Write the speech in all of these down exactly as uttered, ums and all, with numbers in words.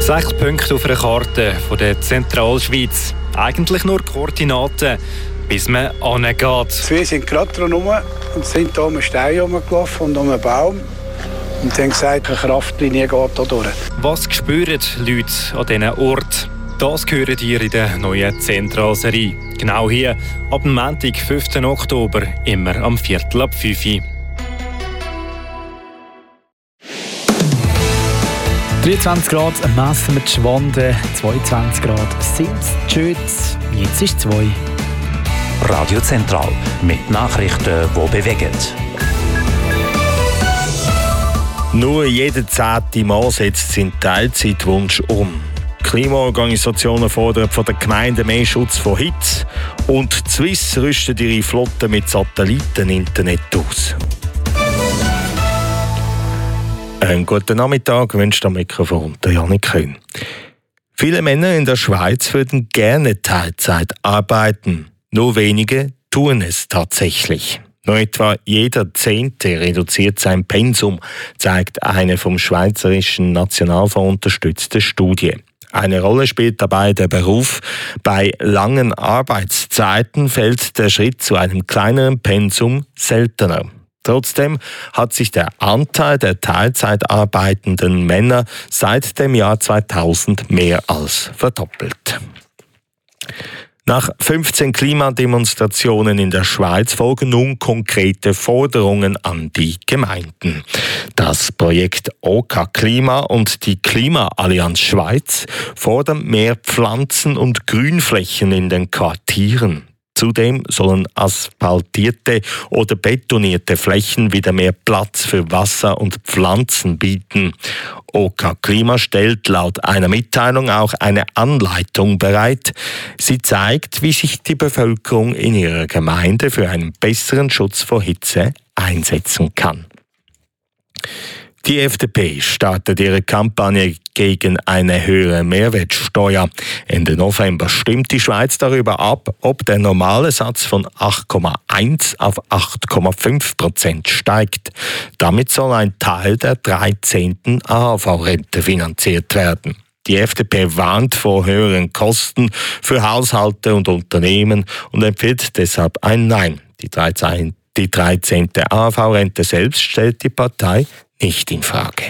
Sechs Punkte auf einer Karte von der Zentralschweiz. Eigentlich nur Koordinaten, bis man hingeht. Wir sind gerade rundherum und sind hier um einen Stein herumgelaufen und um einen Baum. Und haben gesagt, eine Kraftlinie geht hier durch. Was spüren Leute an diesen Orten? Das hören ihr in der neuen Zentralserie. Genau hier, ab dem Montag, fünften Oktober, immer am Viertel ab fünf Uhr. dreiundzwanzig Grad messen wir die Schwanden, zweiundzwanzig Grad sind es Schütz, jetzt ist zwei. Radio Zentral mit Nachrichten, die bewegen. Nur jeder zehnte Mann setzt seinen Teilzeitwunsch um. Klimaorganisationen fordern von den Gemeinden mehr Schutz vor Hitze und die Swiss rüstet ihre Flotte mit Satelliteninternet aus. Einen guten Nachmittag wünscht am Mikrofon der Janik Köhn. Viele Männer in der Schweiz würden gerne Teilzeit arbeiten. Nur wenige tun es tatsächlich. Nur etwa jeder Zehnte reduziert sein Pensum, zeigt eine vom Schweizerischen Nationalfonds unterstützte Studie. Eine Rolle spielt dabei der Beruf. Bei langen Arbeitszeiten fällt der Schritt zu einem kleineren Pensum seltener. Trotzdem hat sich der Anteil der Teilzeit arbeitenden Männer seit dem Jahr zweitausend mehr als verdoppelt. Nach fünfzehn Klimademonstrationen in der Schweiz folgen nun konkrete Forderungen an die Gemeinden. Das Projekt OK Klima und die Klimaallianz Schweiz fordern mehr Pflanzen- und Grünflächen in den Quartieren. Zudem sollen asphaltierte oder betonierte Flächen wieder mehr Platz für Wasser und Pflanzen bieten. OK Klima stellt laut einer Mitteilung auch eine Anleitung bereit. Sie zeigt, wie sich die Bevölkerung in ihrer Gemeinde für einen besseren Schutz vor Hitze einsetzen kann. Die F D P startet ihre Kampagne gegen eine höhere Mehrwertsteuer. Ende November stimmt die Schweiz darüber ab, ob der normale Satz von acht Komma eins auf acht Komma fünf Prozent steigt. Damit soll ein Teil der dreizehnten A H V-Rente finanziert werden. Die F D P warnt vor höheren Kosten für Haushalte und Unternehmen und empfiehlt deshalb ein Nein. Die dreizehnte Die dreizehnte A H V-Rente selbst stellt die Partei nicht in Frage.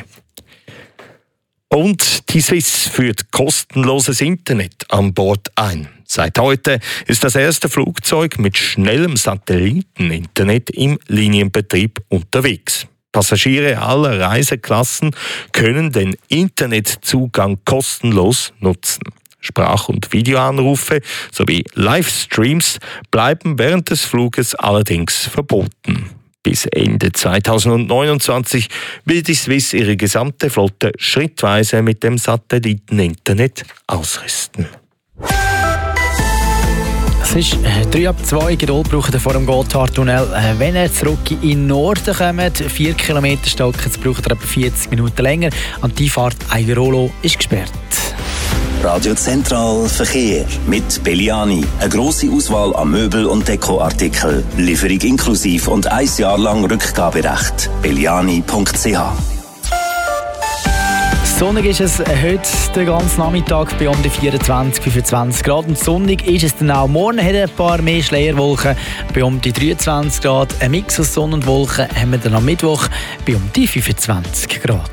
Und die Swiss führt kostenloses Internet an Bord ein. Seit heute ist das erste Flugzeug mit schnellem Satelliteninternet im Linienbetrieb unterwegs. Passagiere aller Reiseklassen können den Internetzugang kostenlos nutzen. Sprach- und Videoanrufe sowie Livestreams bleiben während des Fluges allerdings verboten. Bis Ende zweitausendneunundzwanzig will die Swiss ihre gesamte Flotte schrittweise mit dem Satelliteninternet ausrüsten. Es ist drei ab zwei, Geduld braucht ihr vor dem Gotthardtunnel. Wenn ihr zurück in den Norden kommt, vier Kilometer stark, jetzt braucht ihr etwa vierzig Minuten länger. Und die Fahrt Aivirolo ist gesperrt. Radio Zentral Verkehr mit Belliani. Eine grosse Auswahl an Möbel- und Dekoartikeln. Lieferung inklusiv und ein Jahr lang Rückgaberecht. belliani punkt c h. Sonnig ist es heute den ganzen Nachmittag bei um die vierundzwanzig, fünfundzwanzig Grad. Und sonnig ist es dann auch morgen. Hat ein paar mehr Schleierwolken bei um die dreiundzwanzig Grad. Ein Mix aus Sonne und Wolken haben wir dann am Mittwoch bei um die fünfundzwanzig Grad.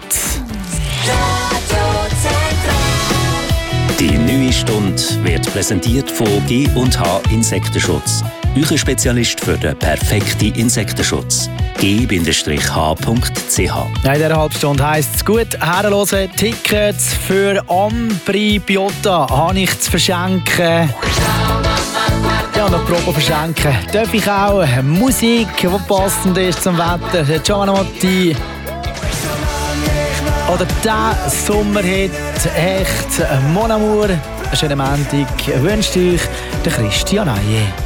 Die neue Stunde wird präsentiert von G und H Insektenschutz. Euer Spezialist für den perfekten Insektenschutz. G H punkt c h. In dieser halben Stunde heisst es gut herhören. Tickets für Ambri Biota habe ich zu verschenken. Ja, noch Probe verschenken. Darf ich auch Musik, die passend ist zum Wetter. Giovanotti. Oder der Sommerhit, echt Mon Amour. Einen schönen Montag wünscht euch der Christian Aye.